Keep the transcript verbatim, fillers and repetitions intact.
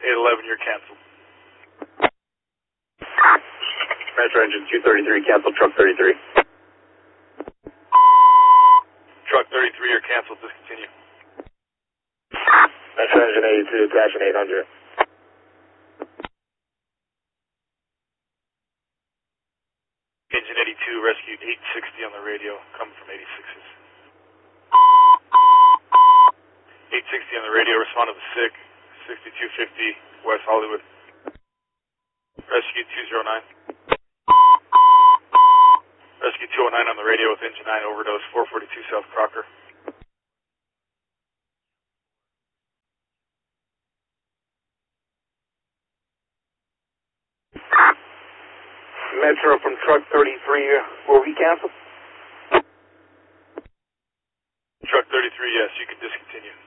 eight eleven, you're canceled. Metro engine two thirty-three, cancel truck thirty-three. Truck thirty-three, you're canceled, discontinue. Metro engine eighty-two, attaching eight hundred. Engine eighty-two, rescue eight sixty on the radio, coming from eighty-sixes. eight sixty on the radio, respond to the sick, sixty-two fifty, West Hollywood. Rescue two oh nine. Rescue two oh nine on the radio with engine nine overdose, four forty-two South Crocker. Metro from truck thirty-three, will we cancel? Truck thirty-three, yes, you can discontinue.